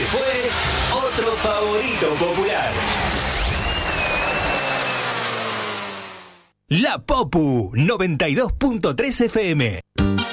fue otro favorito popular. La Popu 92.3 FM.